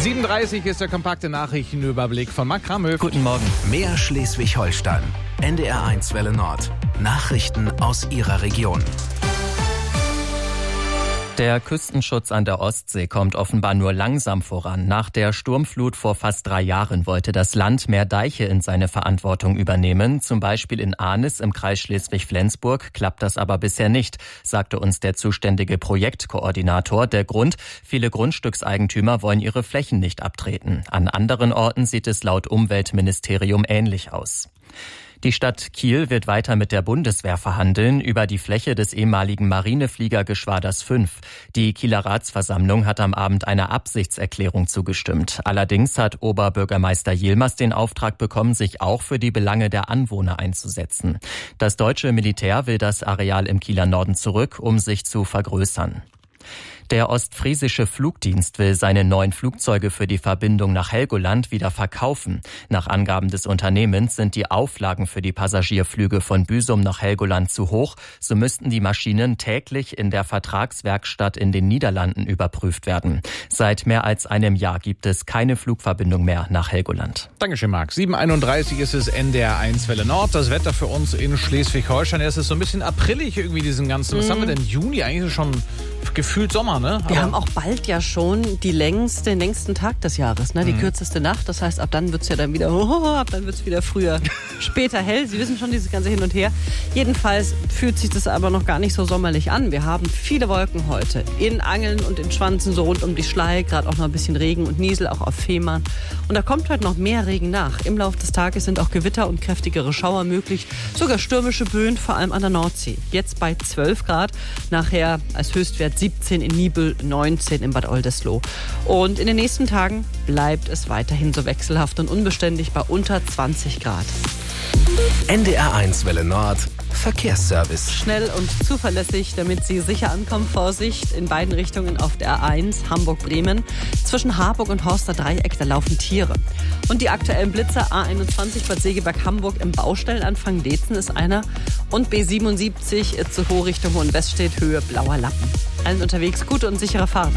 7:30 ist der kompakte Nachrichtenüberblick von Marc Kramhöf. Guten Morgen. Mehr Schleswig-Holstein. NDR1 Welle Nord. Nachrichten aus Ihrer Region. Der Küstenschutz an der Ostsee kommt offenbar nur langsam voran. Nach der Sturmflut vor fast 3 Jahren wollte das Land mehr Deiche in seine Verantwortung übernehmen. Zum Beispiel in Arnis im Kreis Schleswig-Flensburg klappt das aber bisher nicht, sagte uns der zuständige Projektkoordinator. Der Grund: viele Grundstückseigentümer wollen ihre Flächen nicht abtreten. An anderen Orten sieht es laut Umweltministerium ähnlich aus. Die Stadt Kiel wird weiter mit der Bundeswehr verhandeln über die Fläche des ehemaligen Marinefliegergeschwaders 5. Die Kieler Ratsversammlung hat am Abend einer Absichtserklärung zugestimmt. Allerdings hat Oberbürgermeister Yilmaz den Auftrag bekommen, sich auch für die Belange der Anwohner einzusetzen. Das deutsche Militär will das Areal im Kieler Norden zurück, um sich zu vergrößern. Der ostfriesische Flugdienst will seine 9 Flugzeuge für die Verbindung nach Helgoland wieder verkaufen. Nach Angaben des Unternehmens sind die Auflagen für die Passagierflüge von Büsum nach Helgoland zu hoch. So müssten die Maschinen täglich in der Vertragswerkstatt in den Niederlanden überprüft werden. Seit mehr als einem Jahr gibt es keine Flugverbindung mehr nach Helgoland. Dankeschön, Marc. 7:31 ist es, NDR1 Welle Nord. Das Wetter für uns in Schleswig-Holstein. Es ist so ein bisschen aprillig irgendwie, diesen ganzen. Was haben wir denn? Juni? Eigentlich schon gefühlt Sommer, ne? Wir haben auch bald ja schon den längsten Tag des Jahres, ne? Die kürzeste Nacht. Das heißt, ab dann wird es ja dann wieder, ab dann wird es wieder früher, später hell. Sie wissen schon, dieses ganze Hin und Her. Jedenfalls fühlt sich das aber noch gar nicht so sommerlich an. Wir haben viele Wolken heute. In Angeln und in Schwanzen, so rund um die Schlei. Gerade auch noch ein bisschen Regen und Niesel, auch auf Fehmarn. Und da kommt heute noch mehr Regen nach. Im Laufe des Tages sind auch Gewitter und kräftigere Schauer möglich. Sogar stürmische Böen, vor allem an der Nordsee. Jetzt bei 12 Grad. Nachher als Höchstwert 17 in Nibel, 19 in Bad Oldesloe. Und in den nächsten Tagen bleibt es weiterhin so wechselhaft und unbeständig bei unter 20 Grad. NDR1 Welle Nord. Verkehrsservice. Schnell und zuverlässig, damit Sie sicher ankommen. Vorsicht in beiden Richtungen auf der A1 Hamburg-Bremen. Zwischen Harburg und Horster Dreieck, da laufen Tiere. Und die aktuellen Blitzer: A21 Bad Segeberg-Hamburg im Baustellenanfang Deetzen ist einer. Und B77 Itzehoe Richtung Hohenweststedt, Höhe Blauer Lappen. Allen unterwegs gute und sichere Fahrt.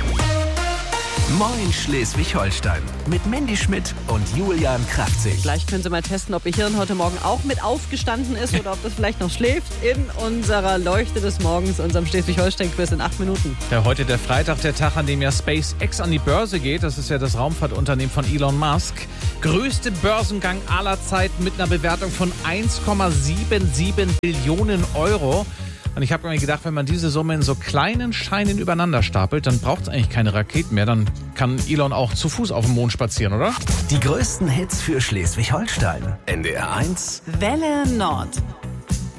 Moin Schleswig-Holstein. Mit Mandy Schmidt und Julian Kraftzig. Gleich können Sie mal testen, ob Ihr Hirn heute Morgen auch mit aufgestanden ist oder ob das vielleicht noch schläft, in unserer Leuchte des Morgens, unserem Schleswig-Holstein-Quiz in 8 Minuten. Ja, heute der Freitag, der Tag, an dem ja SpaceX an die Börse geht. Das ist ja das Raumfahrtunternehmen von Elon Musk. Größte Börsengang aller Zeiten mit einer Bewertung von 1,77 Billionen Euro. Und ich habe mir gedacht, wenn man diese Summe in so kleinen Scheinen übereinander stapelt, dann braucht es eigentlich keine Raketen mehr. Dann kann Elon auch zu Fuß auf dem Mond spazieren, oder? Die größten Hits für Schleswig-Holstein. NDR1 Welle Nord.